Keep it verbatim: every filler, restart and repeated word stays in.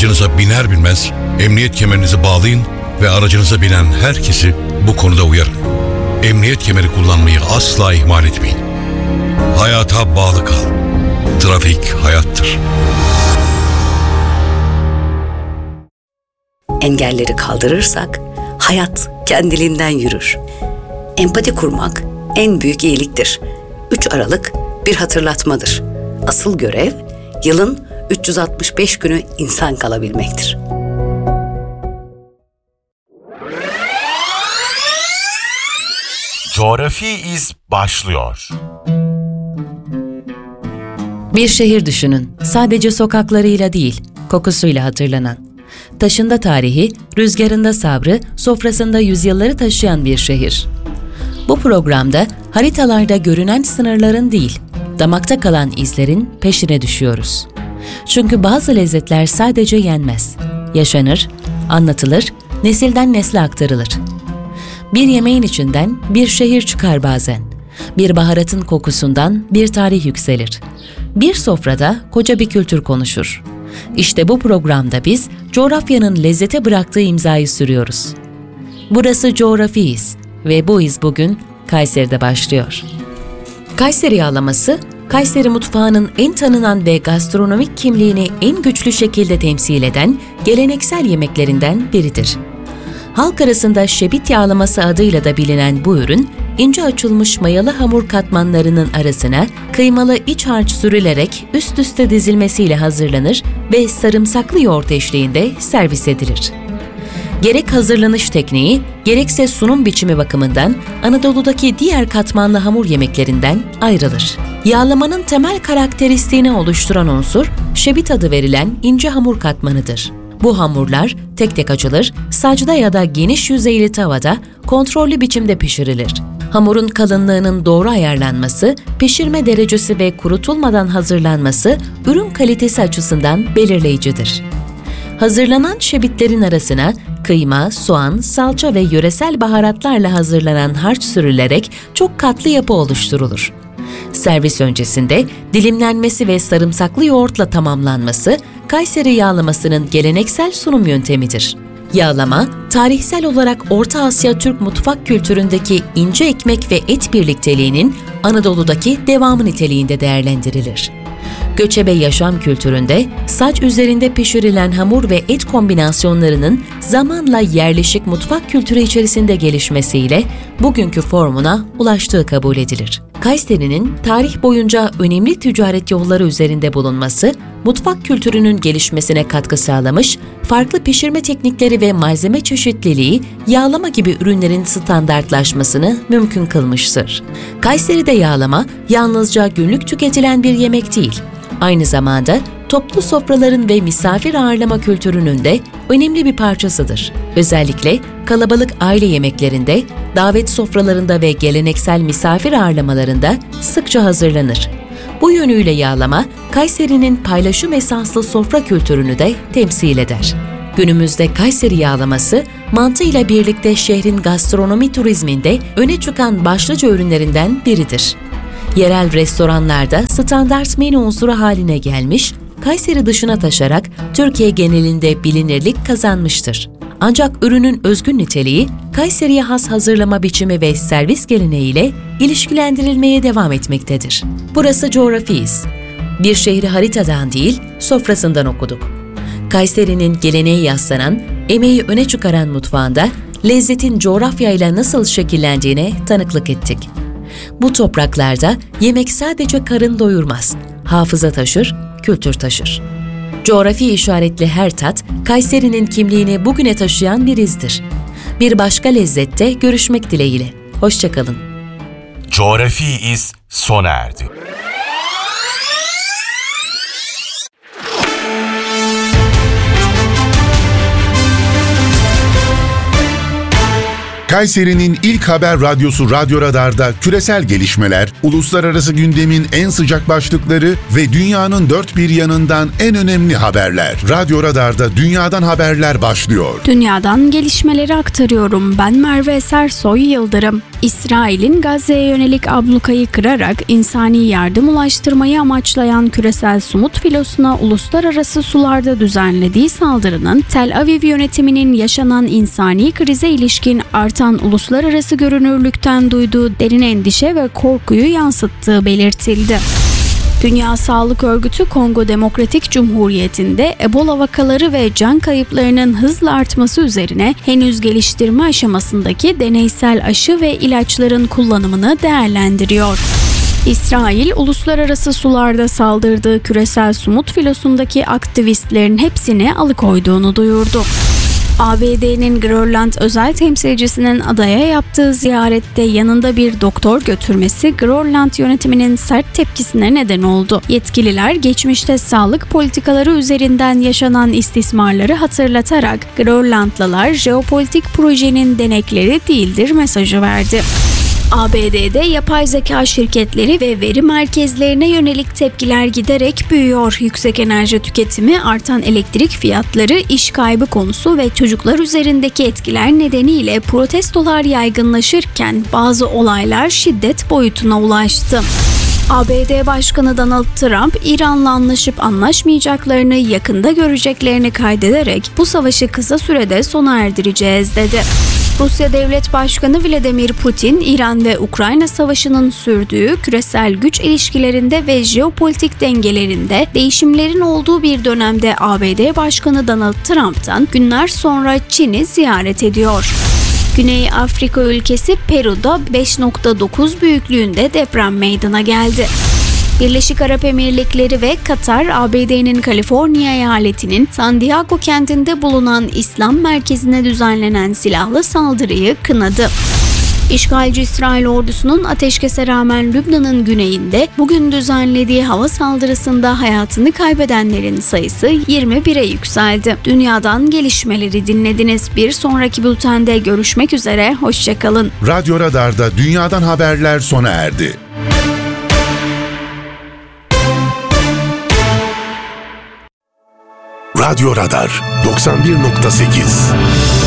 Aracınıza biner binmez emniyet kemerinizi bağlayın ve aracınıza binen herkesi bu konuda uyarın. Emniyet kemeri kullanmayı asla ihmal etmeyin. Hayata bağlı kal. Trafik hayattır. Engelleri kaldırırsak hayat kendiliğinden yürür. Empati kurmak en büyük iyiliktir. üç Aralık bir hatırlatmadır. Asıl görev yılın üç yüz altmış beş günü insan kalabilmektir. Coğrafi İz başlıyor. Bir şehir düşünün. Sadece sokaklarıyla değil, kokusuyla hatırlanan. Taşında tarihi, rüzgarında sabrı, sofrasında yüzyılları taşıyan bir şehir. Bu programda haritalarda görünen sınırların değil, damakta kalan izlerin peşine düşüyoruz. Çünkü bazı lezzetler sadece yenmez, yaşanır, anlatılır, nesilden nesle aktarılır. Bir yemeğin içinden bir şehir çıkar bazen. Bir baharatın kokusundan bir tarih yükselir. Bir sofrada koca bir kültür konuşur. İşte bu programda biz coğrafyanın lezzete bıraktığı imzayı sürüyoruz. Burası Coğrafi İz ve bu iz bugün Kayseri'de başlıyor. Kayseri yağlaması, Kayseri mutfağının en tanınan ve gastronomik kimliğini en güçlü şekilde temsil eden geleneksel yemeklerinden biridir. Halk arasında şebit yağlaması adıyla da bilinen bu ürün, ince açılmış mayalı hamur katmanlarının arasına kıymalı iç harç sürülerek üst üste dizilmesiyle hazırlanır ve sarımsaklı yoğurt eşliğinde servis edilir. Gerek hazırlanış tekniği, gerekse sunum biçimi bakımından Anadolu'daki diğer katmanlı hamur yemeklerinden ayrılır. Yağlamanın temel karakteristiğini oluşturan unsur, şebit adı verilen ince hamur katmanıdır. Bu hamurlar tek tek açılır, sacda ya da geniş yüzeyli tavada kontrollü biçimde pişirilir. Hamurun kalınlığının doğru ayarlanması, pişirme derecesi ve kurutulmadan hazırlanması ürün kalitesi açısından belirleyicidir. Hazırlanan şebitlerin arasına kıyma, soğan, salça ve yöresel baharatlarla hazırlanan harç sürülerek çok katlı yapı oluşturulur. Servis öncesinde dilimlenmesi ve sarımsaklı yoğurtla tamamlanması Kayseri yağlamasının geleneksel sunum yöntemidir. Yağlama, tarihsel olarak Orta Asya Türk mutfak kültüründeki ince ekmek ve et birlikteliğinin Anadolu'daki devamı niteliğinde değerlendirilir. Göçebe yaşam kültüründe saç üzerinde pişirilen hamur ve et kombinasyonlarının zamanla yerleşik mutfak kültürü içerisinde gelişmesiyle bugünkü formuna ulaştığı kabul edilir. Kayseri'nin tarih boyunca önemli ticaret yolları üzerinde bulunması, mutfak kültürünün gelişmesine katkı sağlamış, farklı pişirme teknikleri ve malzeme çeşitliliği, yağlama gibi ürünlerin standartlaşmasını mümkün kılmıştır. Kayseri'de yağlama yalnızca günlük tüketilen bir yemek değil, aynı zamanda toplu sofraların ve misafir ağırlama kültürünün de önemli bir parçasıdır. Özellikle kalabalık aile yemeklerinde, davet sofralarında ve geleneksel misafir ağırlamalarında sıkça hazırlanır. Bu yönüyle yağlama, Kayseri'nin paylaşım esaslı sofra kültürünü de temsil eder. Günümüzde Kayseri yağlaması, mantıyla birlikte şehrin gastronomi turizminde öne çıkan başlıca ürünlerinden biridir. Yerel restoranlarda standart menü unsuru haline gelmiş, Kayseri dışına taşarak Türkiye genelinde bilinirlik kazanmıştır. Ancak ürünün özgün niteliği, Kayseri'ye has hazırlama biçimi ve servis geleneğiyle ilişkilendirilmeye devam etmektedir. Burası Coğrafi İz. Bir şehri haritadan değil, sofrasından okuduk. Kayseri'nin geleneği yaslanan, emeği öne çıkaran mutfağında lezzetin coğrafyayla nasıl şekillendiğine tanıklık ettik. Bu topraklarda yemek sadece karın doyurmaz, hafıza taşır, kültür taşır. Coğrafi işaretli her tat, Kayseri'nin kimliğini bugüne taşıyan bir izdir. Bir başka lezzette görüşmek dileğiyle. Hoşça kalın. Coğrafi İz sona erdi. Kayseri'nin ilk haber radyosu Radyo Radar'da küresel gelişmeler, uluslararası gündemin en sıcak başlıkları ve dünyanın dört bir yanından en önemli haberler. Radyo Radar'da dünyadan haberler başlıyor. Dünyadan gelişmeleri aktarıyorum. Ben Merve Sersoy Yıldırım. İsrail'in Gazze'ye yönelik ablukayı kırarak insani yardım ulaştırmayı amaçlayan küresel Sumut filosuna uluslararası sularda düzenlediği saldırının Tel Aviv yönetiminin yaşanan insani krize ilişkin artan uluslararası görünürlükten duyduğu derin endişe ve korkuyu yansıttığı belirtildi. Dünya Sağlık Örgütü Kongo Demokratik Cumhuriyeti'nde Ebola vakaları ve can kayıplarının hızla artması üzerine henüz geliştirme aşamasındaki deneysel aşı ve ilaçların kullanımını değerlendiriyor. İsrail, uluslararası sularda saldırdığı küresel Sumut filosundaki aktivistlerin hepsini alıkoyduğunu duyurdu. A B D'nin Grönland özel temsilcisinin adaya yaptığı ziyarette yanında bir doktor götürmesi Grönland yönetiminin sert tepkisine neden oldu. Yetkililer geçmişte sağlık politikaları üzerinden yaşanan istismarları hatırlatarak Grönlandlılar jeopolitik projenin denekleri değildir mesajı verdi. A B D'de yapay zeka şirketleri ve veri merkezlerine yönelik tepkiler giderek büyüyor. Yüksek enerji tüketimi, artan elektrik fiyatları, iş kaybı konusu ve çocuklar üzerindeki etkiler nedeniyle protestolar yaygınlaşırken bazı olaylar şiddet boyutuna ulaştı. A B D Başkanı Donald Trump, İran'la anlaşıp anlaşmayacaklarını yakında göreceklerini kaydederek bu savaşı kısa sürede sona erdireceğiz dedi. Rusya Devlet Başkanı Vladimir Putin, İran ve Ukrayna savaşının sürdüğü küresel güç ilişkilerinde ve jeopolitik dengelerinde değişimlerin olduğu bir dönemde A B D Başkanı Donald Trump'tan günler sonra Çin'i ziyaret ediyor. Güney Afrika ülkesi Peru'da beş nokta dokuz büyüklüğünde deprem meydana geldi. Birleşik Arap Emirlikleri ve Katar, A B D'nin Kaliforniya eyaletinin San Diego kentinde bulunan İslam merkezine düzenlenen silahlı saldırıyı kınadı. İşgalci İsrail ordusunun ateşkese rağmen Lübnan'ın güneyinde bugün düzenlediği hava saldırısında hayatını kaybedenlerin sayısı yirmi bire yükseldi. Dünyadan gelişmeleri dinlediniz. Bir sonraki bültende görüşmek üzere, hoşçakalın. Radyo Radar'da dünyadan haberler sona erdi. Radyo Radar doksan bir nokta sekiz